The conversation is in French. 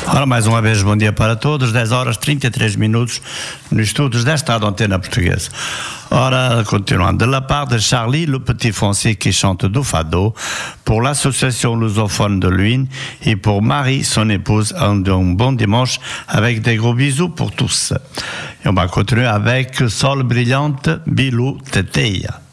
Ora, mais uma vez, bom dia para todos. 10 horas 33 minutos nos estudos desta antena portuguesa. Ora, continuando. De la part de Charlie, le petit français qui chante du fado, pour l'association lusophone de Luynes et pour Marie, son épouse, un bon dimanche avec des gros bisous pour tous. Et on va continuer avec Sol brillante, Bilou Teteia.